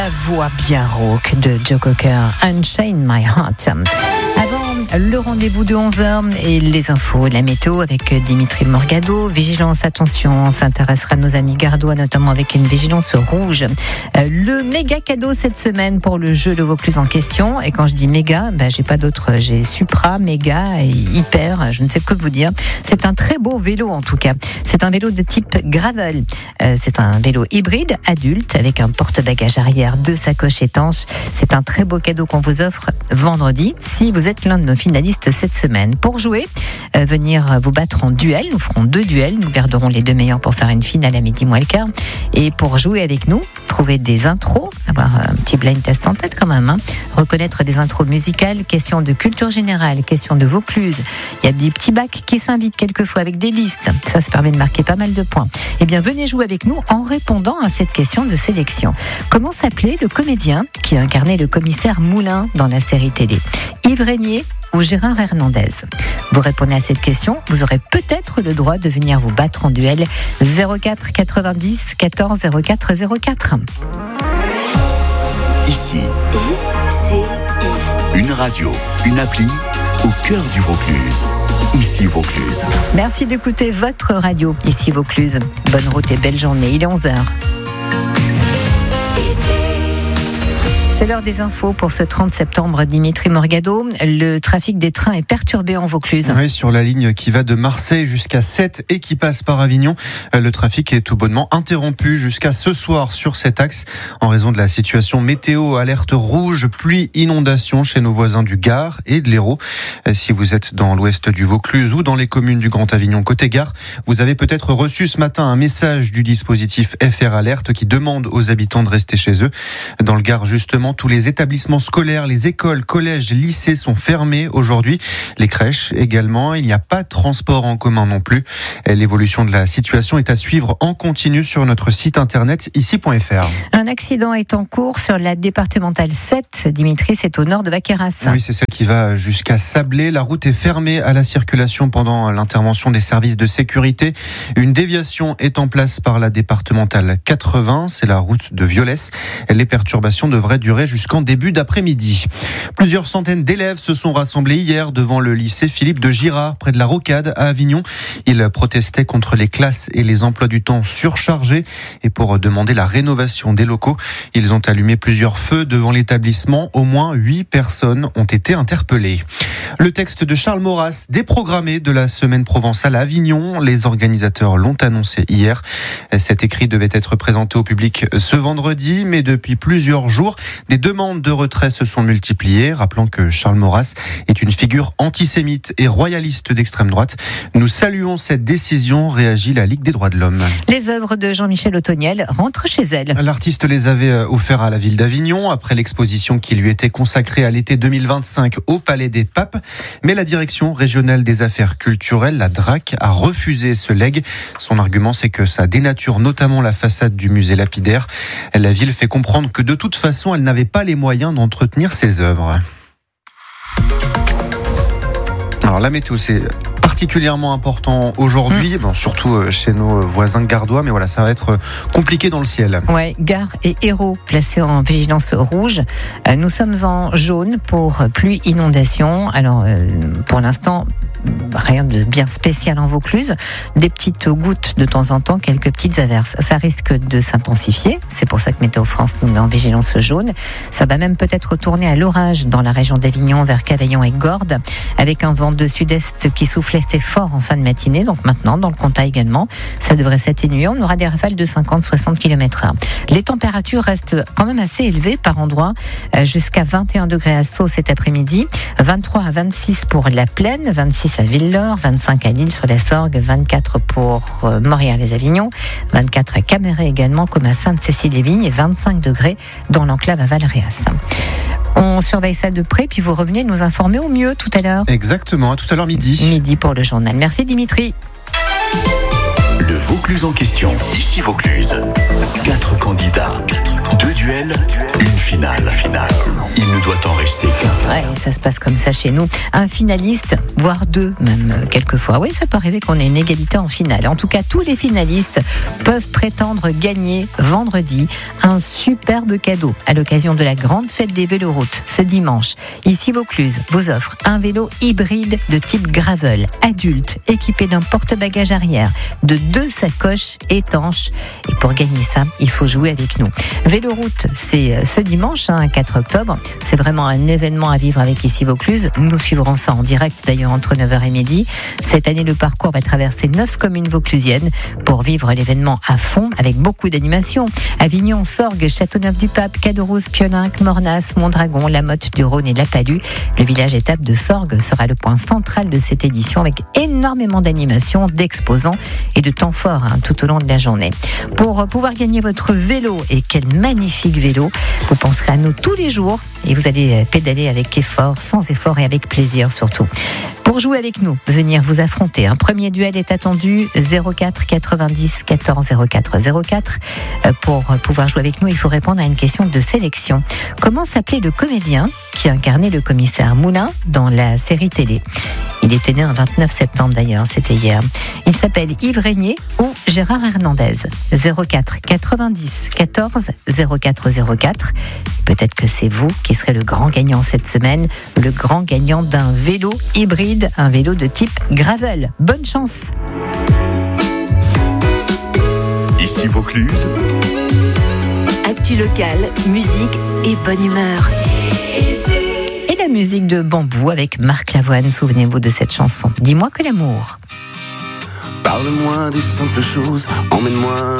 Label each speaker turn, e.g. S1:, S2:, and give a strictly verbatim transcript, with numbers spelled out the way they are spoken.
S1: La voix bien rauque de Joe Cocker, Unchain My Heart. Avant le rendez-vous de onze heures et les infos, la météo avec Dimitri Morgado. Vigilance, attention, on s'intéressera à nos amis gardois, notamment avec une vigilance rouge. Le méga cadeau cette semaine pour le jeu de Vaucluse en question. Et quand je dis méga, ben, j'ai pas d'autre, j'ai supra, méga et hyper, je ne sais que vous dire. C'est un très beau vélo en tout cas. C'est un vélo de type gravel. Euh, c'est un vélo hybride adulte avec un porte-bagages arrière, deux sacoches étanches. C'est un très beau cadeau qu'on vous offre vendredi si vous êtes l'un de nos finalistes cette semaine. Pour jouer, euh, venir vous battre en duel. Nous ferons deux duels. Nous garderons les deux meilleurs pour faire une finale à midi moins le quart. Et pour jouer avec nous, trouver des intros, avoir un petit blind test en tête quand même, hein. Reconnaître des intros musicales, question de culture générale, question de Vaucluse. Il y a des petits bacs qui s'invitent quelquefois avec des listes. Ça, ça permet de marquer pas mal de points. Eh bien, venez jouer avec nous en répondant à cette question de sélection. Comment s'appelait le comédien qui incarnait le commissaire Moulin dans la série télé ? Yves Régnier ou Gérard Hernandez? Vous répondez à cette question, vous aurez peut-être le droit de venir vous battre en duel. zéro quatre quatre-vingt-dix quatorze zéro quatre zéro quatre.
S2: Ici,
S3: I C I.
S2: une radio, une appli au cœur du Vaucluse. Ici Vaucluse.
S1: Merci d'écouter votre radio, Ici Vaucluse. Bonne route et belle journée, il est onze heures. C'est l'heure des infos pour ce trente septembre, Dimitri Morgado. Le trafic des trains est perturbé en Vaucluse.
S4: Oui, sur la ligne qui va de Marseille jusqu'à Sète et qui passe par Avignon, le trafic est tout bonnement interrompu jusqu'à ce soir sur cet axe en raison de la situation météo. Alerte rouge, pluie, inondation chez nos voisins du Gard et de l'Hérault. Si vous êtes dans l'ouest du Vaucluse ou dans les communes du Grand Avignon côté Gare, vous avez peut-être reçu ce matin un message du dispositif F R Alerte qui demande aux habitants de rester chez eux. Dans le Gard, justement, tous les établissements scolaires, les écoles, collèges, lycées sont fermés aujourd'hui. Les crèches également. Il n'y a pas de transport en commun non plus. L'évolution de la situation est à suivre en continu sur notre site internet ici point f r.
S1: Un accident est en cours sur la départementale sept. Dimitri, c'est au nord de Vaqueras.
S4: Oui, c'est celle qui va jusqu'à Sablé. La route est fermée à la circulation pendant l'intervention des services de sécurité. Une déviation est en place par la départementale quatre-vingts. C'est la route de Violès. Les perturbations devraient durer jusqu'en début d'après-midi. Plusieurs centaines d'élèves se sont rassemblés hier devant le lycée Philippe de Girard, près de la Rocade à Avignon. Ils protestaient contre les classes et les emplois du temps surchargés et pour demander la rénovation des locaux. Ils ont allumé plusieurs feux devant l'établissement. Au moins huit personnes ont été interpellées. Le texte de Charles Maurras, déprogrammé de la semaine provençale à Avignon. Les organisateurs l'ont annoncé hier. Cet écrit devait être présenté au public ce vendredi, mais depuis plusieurs jours, des demandes de retrait se sont multipliées, rappelant que Charles Maurras est une figure antisémite et royaliste d'extrême droite. Nous saluons cette décision, réagit la Ligue des droits de l'homme.
S1: Les œuvres de Jean-Michel Otoniel rentrent chez elle.
S4: L'artiste les avait offertes à la ville d'Avignon après l'exposition qui lui était consacrée à l'été deux mille vingt-cinq au Palais des Papes. Mais la direction régionale des affaires culturelles, la D R A C, a refusé ce legs. Son argument, c'est que ça dénature notamment la façade du musée lapidaire. La ville fait comprendre que de toute façon, elle n'avait pas les moyens d'entretenir ses œuvres. Alors la météo, c'est particulièrement important aujourd'hui, mmh. bon, surtout chez nos voisins gardois, mais voilà, ça va être compliqué dans le ciel.
S1: Ouais, Gare et Hérault placés en vigilance rouge. Nous sommes en jaune pour pluie, inondation. Alors, pour l'instant, rien de bien spécial en Vaucluse. Des petites gouttes de temps en temps, quelques petites averses. Ça risque de s'intensifier. C'est pour ça que Météo France nous met en vigilance jaune. Ça va même peut-être tourner à l'orage dans la région d'Avignon vers Cavaillon et Gordes, avec un vent de sud-est qui souffle assez fort en fin de matinée. Donc maintenant, dans le Comtat également, ça devrait s'atténuer. On aura des rafales de cinquante à soixante kilomètres heure. Les températures restent quand même assez élevées par endroits, jusqu'à vingt et un degrés à Sceaux cet après-midi, vingt-trois à vingt-six pour la Plaine, vingt-six à Villelaure, vingt-cinq à Lille sur la Sorgue, vingt-quatre pour Montréal-les-Avignon, vingt-quatre à Caméré également, comme à Sainte-Cécile-les-Vignes, et vingt-cinq degrés dans l'enclave à Valréas. On surveille ça de près, puis vous revenez nous informer au mieux tout à l'heure.
S4: Exactement, à tout à l'heure midi.
S1: Midi pour le journal. Merci Dimitri.
S2: Le Vaucluse en question. Ici Vaucluse. Quatre candidats. Deux duels, une finale. Il ne doit en rester qu'un.
S1: Ouais, ça se passe comme ça chez nous. Un finaliste, voire deux, même euh, quelquefois. Oui, ça peut arriver qu'on ait une égalité en finale. En tout cas, tous les finalistes peuvent prétendre gagner vendredi un superbe cadeau à l'occasion de la grande fête des véloroutes ce dimanche. Ici, Vaucluse vous offre un vélo hybride de type gravel, adulte, équipé d'un porte-bagages arrière, de deux sacoches étanches. Et pour gagner ça, il faut jouer avec nous. Véloroute, c'est ce dimanche, hein, quatre octobre. C'est vraiment un événement à vivre avec Ici Vaucluse. Nous suivrons ça en direct d'ailleurs entre neuf heures et midi. Cette année, le parcours va traverser neuf communes vauclusiennes pour vivre l'événement à fond avec beaucoup d'animations. Avignon, Sorgues, Châteauneuf-du-Pape, Caderousse, Piolinc, Mornas, Mondragon, La Motte du Rhône et La Palue. Le village étape de Sorgues sera le point central de cette édition avec énormément d'animations, d'exposants et de temps forts hein, tout au long de la journée. Pour pouvoir gagner votre vélo, et quel magnifique vélo, vous penserez à nous tous les jours et vous allez pédaler avec effort, sans effort et avec plaisir surtout. Pour jouer avec nous, venir vous affronter. Un premier duel est attendu zéro quatre quatre-vingt-dix quatorze zéro quatre zéro quatre. Pour pouvoir jouer avec nous, il faut répondre à une question de sélection. Comment s'appelait le comédien qui incarnait le commissaire Moulin dans la série télé ? Il était né un vingt-neuf septembre d'ailleurs, c'était hier. Il s'appelle Yves Régnier ou Gérard Hernandez. zéro quatre quatre-vingt-dix quatorze zéro quatre zéro quatre. Peut-être que c'est vous qui serez le grand gagnant cette semaine, le grand gagnant d'un vélo hybride, un vélo de type gravel. Bonne chance.
S2: Ici Vaucluse.
S3: Actu locale, musique et bonne humeur.
S1: Et la musique de Bambou avec Marc Lavoine, souvenez-vous de cette chanson. Dis-moi que l'amour.
S5: Parle-moi des simples choses, emmène-moi